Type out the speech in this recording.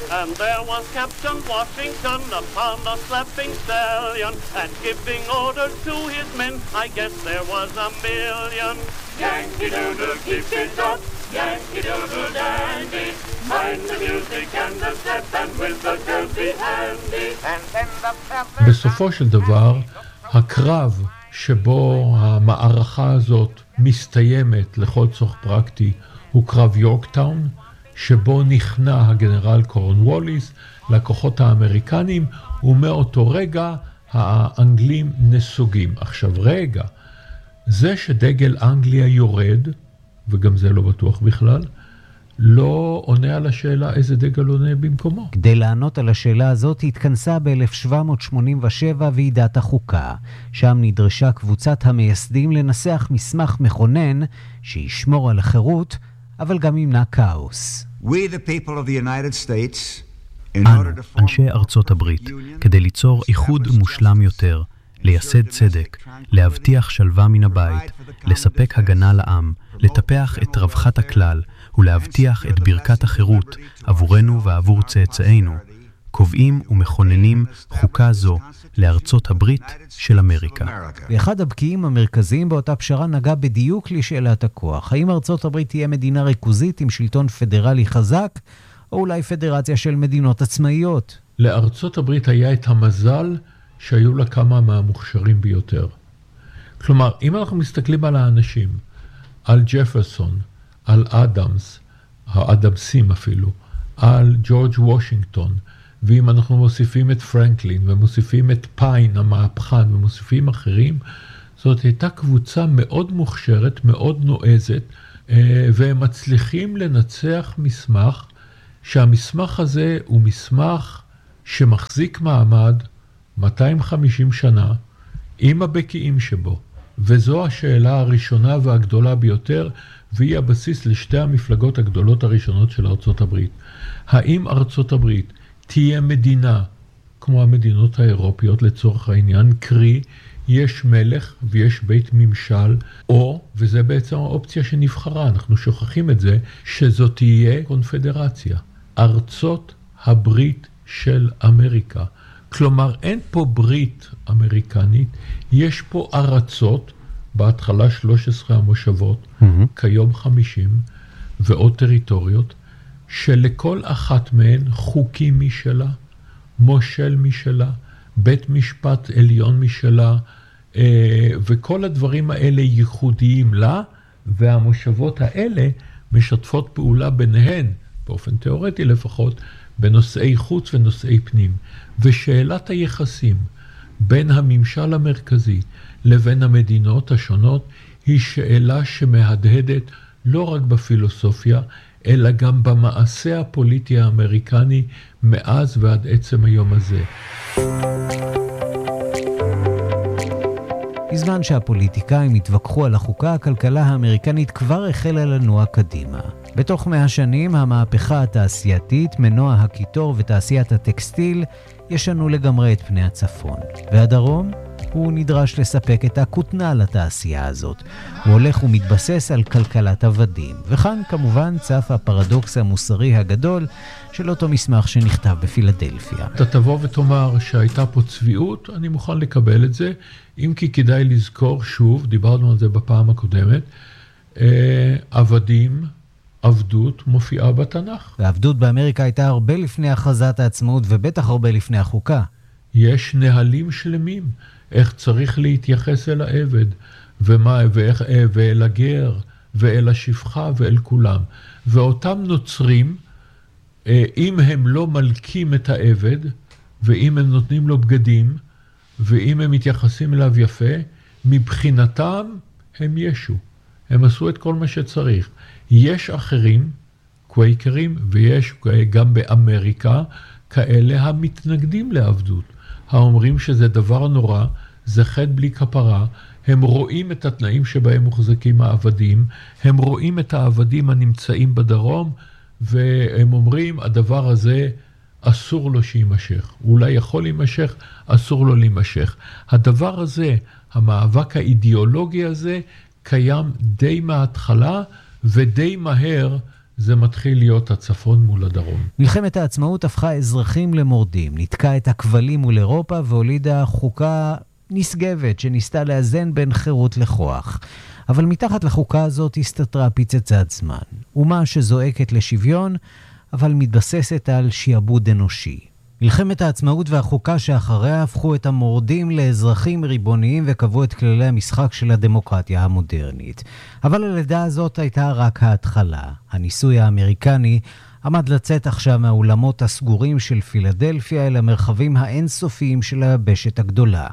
And there was Captain Washington upon a slapping stallion, and giving orders to his men, I guess there was a million. Yankee Doodle, keep it up, Yankee Doodle dandy, mind the music and the step, and with the girls be handy. And then the בסופו של דבר, הקרב שבו המערכה הזאת מסתיימת לכל צורך פרקטי הוא קרב יורקטאון, שבו נכנע הגנרל קורנווליס לכוחות האמריקנים, ומאותו רגע האנגלים נסוגים. עכשיו רגע, זה שדגל אנגליה יורד, וגם זה לא בטוח בכלל, לא עונה על השאלה איזה דגל עונה במקומו. כדי לענות על השאלה הזאת התכנסה ב-1787 ועידת החוקה, שם נדרשה קבוצת המייסדים לנסח מסמך מכונן שישמור על החירות, אבל גם ימנע כאוס. אנו, אנשי ארצות הברית, כדי ליצור איחוד מושלם יותר, לייסד צדק, להבטיח שלווה מן הבית, לספק הגנה לעם, לטפח את רווחת הכלל ולהבטיח את ברכת החירות עבורנו ועבור צאצאינו, קובעים ומכוננים חוקה זו לארצות הברית של אמריקה. ואחד הבקיעים המרכזיים באותה פשרה נגע בדיוק לשאלת הכוח. האם ארצות הברית תהיה מדינה ריכוזית עם שלטון פדרלי חזק, או אולי פדרציה של מדינות עצמאיות? לארצות הברית היה את המזל שהיו לה כמה מהמוכשרים ביותר. כלומר, אם אנחנו מסתכלים על האנשים, על ג'פרסון, על אדמס, האדמסים אפילו, על ג'ורג' וושינגטון, ואם אנחנו מוסיפים את פרנקלין, ומוסיפים את פיין, המהפכן, ומוסיפים אחרים, זאת הייתה קבוצה מאוד מוכשרת, מאוד נועזת, והם מצליחים לנצח מסמך, שהמסמך הזה הוא מסמך שמחזיק מעמד 250 שנה, עם הבקיעים שבו. וזו השאלה הראשונה והגדולה ביותר, והיא הבסיס לשתי המפלגות הגדולות הראשונות של ארצות הברית. האם ארצות הברית תהיה מדינה כמו המדינות האירופיות לצורך העניין, קרי יש מלך ויש בית ממשל, או, וזה בעצם האופציה שנבחרה, אנחנו שוכחים את זה, שזאת תהיה קונפדרציה. ארצות הברית של אמריקה. כלומר, אין פה ברית אמריקנית, יש פה ארצות, בהתחלה 13 המושבות, כיום 50, ועוד טריטוריות, שלכל אחת מהן חוקים משלה, מושל משלה, בית משפט עליון משלה, וכל הדברים האלה ייחודיים לה, והמושבות האלה משתפות פעולה ביניהן, באופן תיאורטי לפחות, בנושאי חוץ ונושאי פנים. ושאלת היחסים בין הממשל המרכזי לבין המדינות השונות היא שאלה שמהדהדת לא רק בפילוסופיה, אלא גם במעשה הפוליטי האמריקני מאז ועד עצם היום הזה. בזמן שהפוליטיקאים התווכחו על החוקה, הכלכלה האמריקנית כבר החלה לנוע קדימה. בתוך 100 שנים המהפכה התעשייתית, מנוע הקיטור ותעשיית הטקסטיל ישנו לגמרי את פני הצפון. והדרום הוא נדרש לספק את הכותנה לתעשייה הזאת. הוא הולך ומתבסס על כלכלת עבדים. וכאן כמובן צף הפרדוקס המוסרי הגדול של אותו מסמך שנכתב בפילדלפיה. אתה תבוא ותאמר שהייתה פה צביעות, אני מוכן לקבל את זה, אם כי כדאי לזכור שוב, דיברנו על זה בפעם הקודמת, עבדים, עבדות מופיעה בתנ"ך. והעבדות באמריקה הייתה הרבה לפני הכרזת העצמאות ובטח הרבה לפני החוקה. יש נהלים שלמים, איך צריך להתייחס אל העבד, ואל הגר, ואל השפחה ואל כולם. ואותם נוצרים, אם הם לא מלקים את העבד, ואם הם נותנים לו בגדים, ואם הם מתייחסים אליו יפה, מבחינתם הם ישו. הם עשו את כל מה שצריך. יש אחרים, קווייקרים, ויש גם באמריקה, כאלה המתנגדים לעבדות. האומרים שזה דבר נורא, זה חטא בלי כפרה, הם רואים את התנאים שבהם מוחזקים העבדים, הם רואים את העבדים הנמצאים בדרום, והם אומרים, הדבר הזה אסור לו שימשך. אולי יכול להימשך, אסור לו להימשך. הדבר הזה, המאבק האידיאולוגי הזה, קיים די מההתחלה, ודי מהר זה מתחיל להיות הצפון מול הדרום. מלחמת העצמאות הפכה אזרחים למורדים, נתקעה את הכבלים מול אירופה והולידה חוקה נשגבת שניסתה לאזן בין חירות לכוח. אבל מתחת לחוקה הזאת הסתתרה פצצת זמן. אומה שזועקת לשוויון, אבל מתבססת על שיעבוד אנושי. מלחמת העצמאות והחוקה שאחריה הפכו את המורדים לאזרחים ריבוניים וקבעו את כללי המשחק של הדמוקרטיה המודרנית. אבל הלידה הזאת הייתה רק ההתחלה. הניסוי האמריקני עמד לצאת עכשיו מהאולמות הסגורים של פילדלפיה אל המרחבים האינסופיים של היבשת הגדולה.